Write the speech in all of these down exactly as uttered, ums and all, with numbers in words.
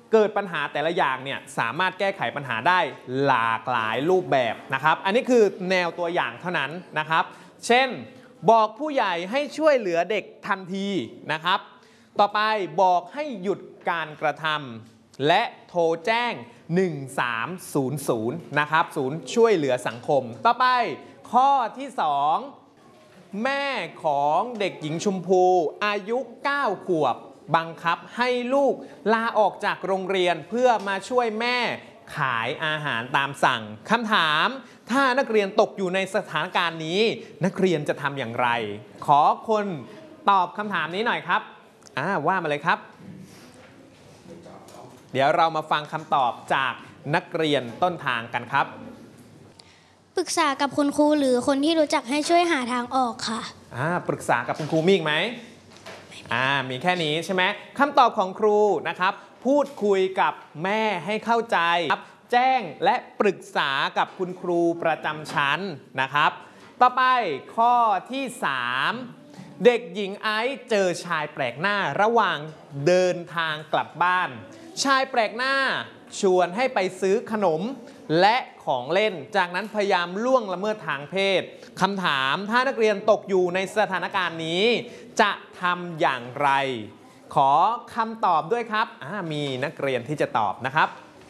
เกิดปัญหาแต่ละอย่างเนี่ยสามารถแก้ไขปัญหาได้หลากหลายรูปแบบนะครับอันนี้คือแนวตัวอย่างเท่านั้นนะครับเช่นบอกผู้ใหญ่ให้ช่วยเหลือเด็กทันทีนะครับต่อไปบอกให้หยุดการกระทำและโทรแจ้งหนึ่งสามศูนย์ศูนย์นะครับศูนย์ช่วยเหลือสังคมต่อไปข้อที่สองแม่ของเด็กหญิงชมพูอายุเก้าขวบบังคับให้ลูกลาออกจากโรงเรียนเพื่อมาช่วยแม่ขายอาหารตามสั่งคำถามถ้านักเรียนตกอยู่ในสถานการณ์นี้นักเรียนจะทำอย่างไรขอคนตอบคำถามนี้หน่อยครับอ่าว่ามาเลยครับเดี๋ยวเรามาฟังคำตอบจากนักเรียนต้นทางกันครับปรึกษากับคุณครูหรือคนที่รู้จักให้ช่วยหาทางออกค่ะอ่าปรึกษากับคุณครูมีอีกไหมอ่ามีแค่นี้ใช่ไหมคำตอบของครูนะครับพูดคุยกับแม่ให้เข้าใจครับแจ้งและปรึกษากับคุณครูประจำชั้นนะครับต่อไปข้อที่สามเด็กหญิงไอซ์เจอชายแปลกหน้าระหว่างเดินทางกลับบ้านชายแปลกหน้าชวนให้ไปซื้อขนมและของเล่นจากนั้นพยายามล่วงละเมิดทางเพศคำถามถ้านักเรียนตกอยู่ในสถานการณ์นี้จะทำอย่างไรขอคำตอบด้วยครับมีนักเรียนที่จะตอบนะครับ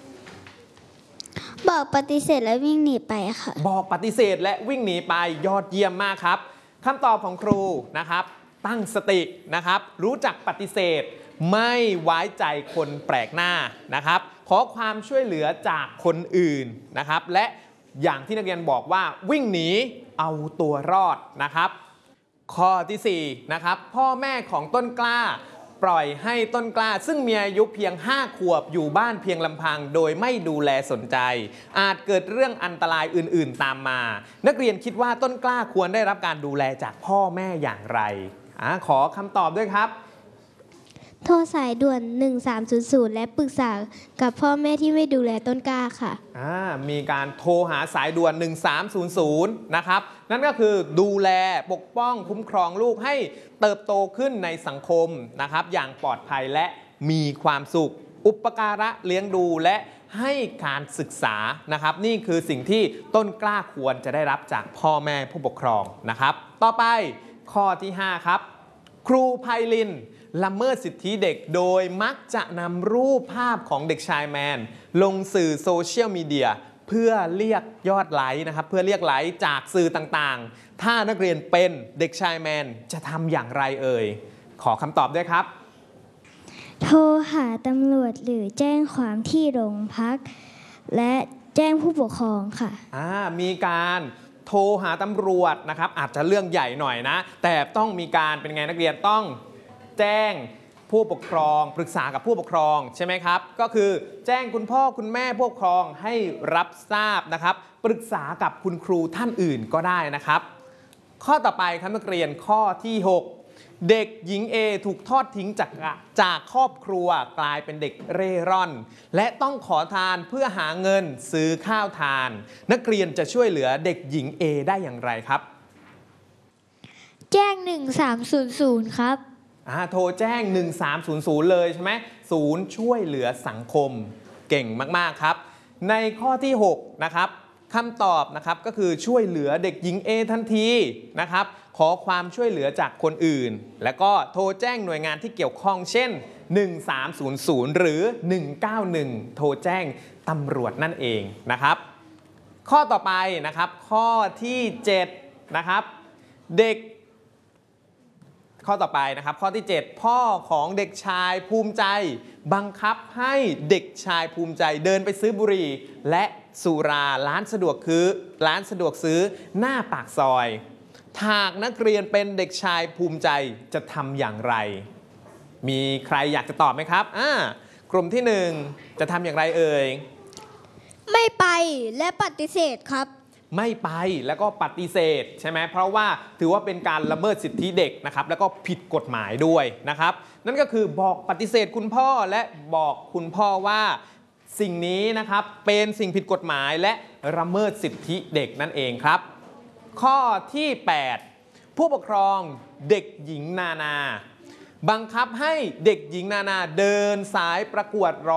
บอกปฏิเสธและวิ่งหนีไปค่ะบอกปฏิเสธและวิ่งหนีไปยอดเยี่ยมมากครับคำตอบของครูนะครับตั้งสตินะครับรู้จักปฏิเสธไม่ไว้ใจคนแปลกหน้านะครับขอความช่วยเหลือจากคนอื่นนะครับและอย่างที่นักเรียนบอกว่าวิ่งหนีเอาตัวรอดนะครับข้อที่สี่นะครับพ่อแม่ของต้นกล้าปล่อยให้ต้นกล้าซึ่งมีอายุเพียงห้าขวบอยู่บ้านเพียงลำพังโดยไม่ดูแลสนใจอาจเกิดเรื่องอันตรายอื่นๆตามมานักเรียนคิดว่าต้นกล้าควรได้รับการดูแลจากพ่อแม่อย่างไรอ่าขอคำตอบด้วยครับโทรสายด่วนหนึ่งสามศูนย์ศูนย์และปรึกษากับพ่อแม่ที่ไม่ดูแลต้นกล้าค่ะอ่ามีการโทรหาสายด่วนหนึ่งสามศูนย์ศูนย์นะครับนั่นก็คือดูแลปกป้องคุ้มครองลูกให้เติบโตขึ้นในสังคมนะครับอย่างปลอดภัยและมีความสุขอุปการะเลี้ยงดูและให้การศึกษานะครับนี่คือสิ่งที่ต้นกล้าควรจะได้รับจากพ่อแม่ผู้ปกครองนะครับต่อไปข้อที่ห้าครับครูไพลินละเมิดสิทธิเด็กโดยมักจะนำรูปภาพของเด็กชายแมนลงสื่อโซเชียลมีเดียเพื่อเรียกยอดไลค์นะครับเพื่อเรียกไลค์จากสื่อต่างๆถ้านักเรียนเป็นเด็กชายแมนจะทำอย่างไรเอ่ยขอคำตอบด้วยครับโทรหาตำรวจหรือแจ้งความที่โรงพักและแจ้งผู้ปกครองค่ะอ่ามีการโทรหาตำรวจนะครับอาจจะเรื่องใหญ่หน่อยนะแต่ต้องมีการเป็นไงนักเรียนต้องแจ้งผู้ปกครองปรึกษากับผู้ปกครองใช่ไหมครับก็คือแจ้งคุณพ่อคุณแม่ผู้ปกครองให้รับทราบนะครับปรึกษากับคุณครูท่านอื่นก็ได้นะครับข้อต่อไปครับนักเรียนข้อที่หกเด็กหญิง A ถูกทอดทิ้งจากจากครอบครัวกลายเป็นเด็กเร่ร่อนและต้องขอทานเพื่อหาเงินซื้อข้าวทานนักเรียนจะช่วยเหลือเด็กหญิง A ได้อย่างไรครับแจ้งหนึ่งสามศูนย์ศูนย์ครับโทรแจ้งหนึ่งสามศูนย์ศูนย์เลยใช่ไหมศูนย์ช่วยเหลือสังคมเก่งมากๆครับในข้อที่หกนะครับคำตอบนะครับก็คือช่วยเหลือเด็กหญิง A ทันทีนะครับขอความช่วยเหลือจากคนอื่นแล้วก็โทรแจ้งหน่วยงานที่เกี่ยวข้องเช่นหนึ่งสามศูนย์ศูนย์หรือหนึ่งเก้าหนึ่งโทรแจ้งตำรวจนั่นเองนะครับข้อต่อไปนะครับข้อที่เจ็ดนะครับเด็กข้อต่อไปนะครับข้อที่เจ็ดพ่อของเด็กชายภูมิใจบังคับให้เด็กชายภูมิใจเดินไปซื้อบุหรี่และสุราร้านสะดวกคือร้านสะดวกซื้อหน้าปากซอยหากนักเรียนเป็นเด็กชายภูมิใจจะทำอย่างไรมีใครอยากจะตอบไหมครับอ่ากลุ่มที่หนึ่งจะทำอย่างไรเอ่ยไม่ไปและปฏิเสธครับไม่ไปแล้วก็ปฏิเสธใช่ไหมเพราะว่าถือว่าเป็นการละเมิดสิทธิเด็กนะครับแล้วก็ผิดกฎหมายด้วยนะครับนั่นก็คือบอกปฏิเสธคุณพ่อและบอกคุณพ่อว่าสิ่งนี้นะครับเป็นสิ่งผิดกฎหมายและละเมิดสิทธิเด็กนั่นเองครับข้อที่แปดผู้ปกครองเด็กหญิงนานาบังคับให้เด็กหญิงนานาเดินสายประกวดร้อง